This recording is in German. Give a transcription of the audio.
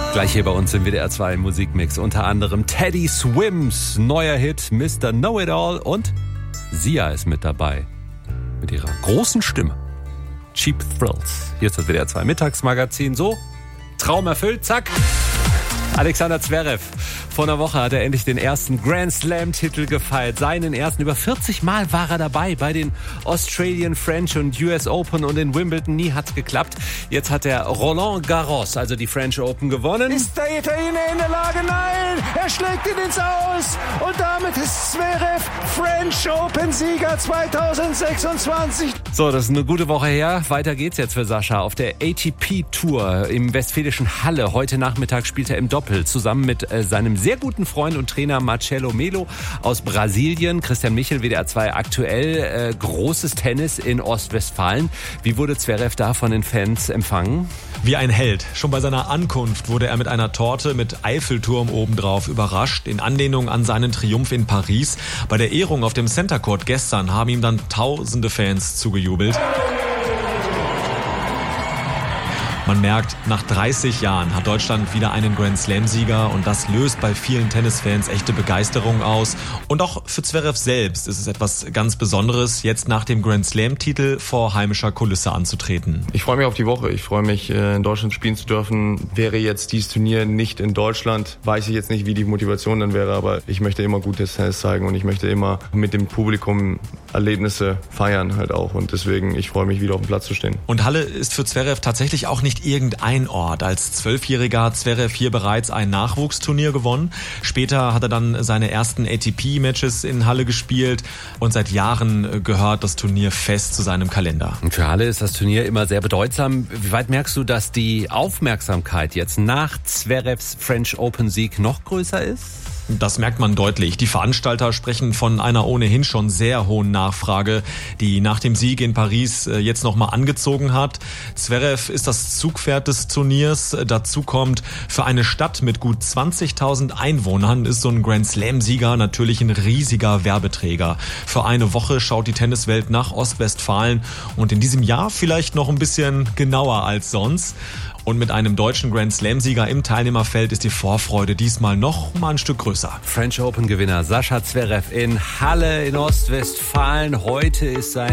Gleich hier bei uns im WDR 2 Musikmix. Unter anderem Teddy Swims neuer Hit Mr. Know-It-All und Sia ist mit dabei. Mit ihrer großen Stimme. Cheap Thrills. Hier ist das WDR 2 Mittagsmagazin. So, Traum erfüllt, zack. Alexander Zverev. Vor einer Woche hat er endlich den ersten Grand Slam-Titel gefeiert. Seinen ersten. Über 40 Mal war er dabei bei den Australian, French und US Open und in Wimbledon. Nie hat's geklappt. Jetzt hat er Roland Garros, also die French Open, gewonnen. Ist der Italiener in der Lage? Nein! Er schlägt ihn ins Aus. Und damit ist Zverev French Open-Sieger 2026. So, das ist eine gute Woche her. Weiter geht's jetzt für Sascha auf der ATP-Tour im westfälischen Halle. Heute Nachmittag spielt er im Doppel zusammen mit seinem sehr guten Freund und Trainer Marcelo Melo aus Brasilien. Christian Michel, WDR 2 aktuell. Großes Tennis in Ostwestfalen. Wie wurde Zverev da von den Fans empfangen? Wie ein Held. Schon bei seiner Ankunft wurde er mit einer Torte mit Eiffelturm obendrauf überrascht, in Anlehnung an seinen Triumph in Paris. Bei der Ehrung auf dem Center Court gestern haben ihm dann tausende Fans zugejubelt. Man merkt, nach 30 Jahren hat Deutschland wieder einen Grand-Slam-Sieger und das löst bei vielen Tennisfans echte Begeisterung aus. Und auch für Zverev selbst ist es etwas ganz Besonderes, jetzt nach dem Grand-Slam-Titel vor heimischer Kulisse anzutreten. Ich freue mich auf die Woche. Ich freue mich, in Deutschland spielen zu dürfen. Wäre jetzt dieses Turnier nicht in Deutschland, weiß ich jetzt nicht, wie die Motivation dann wäre, aber ich möchte immer gutes Tennis zeigen und ich möchte immer mit dem Publikum Erlebnisse feiern halt auch. Und deswegen, ich freue mich, wieder auf dem Platz zu stehen. Und Halle ist für Zverev tatsächlich auch nicht irgendein Ort. Als 12-Jähriger hat Zverev hier bereits ein Nachwuchsturnier gewonnen. Später hat er dann seine ersten ATP-Matches in Halle gespielt und seit Jahren gehört das Turnier fest zu seinem Kalender. Und für Halle ist das Turnier immer sehr bedeutsam. Wie weit merkst du, dass die Aufmerksamkeit jetzt nach Zverevs French Open-Sieg noch größer ist? Das merkt man deutlich. Die Veranstalter sprechen von einer ohnehin schon sehr hohen Nachfrage, die nach dem Sieg in Paris jetzt nochmal angezogen hat. Zverev ist das Zugpferd des Turniers. Dazu kommt, für eine Stadt mit gut 20.000 Einwohnern ist so ein Grand-Slam-Sieger natürlich ein riesiger Werbeträger. Für eine Woche schaut die Tenniswelt nach Ostwestfalen und in diesem Jahr vielleicht noch ein bisschen genauer als sonst. Und mit einem deutschen Grand-Slam-Sieger im Teilnehmerfeld ist die Vorfreude diesmal noch mal ein Stück größer. French Open-Gewinner Sascha Zverev in Halle in Ostwestfalen. Heute ist sein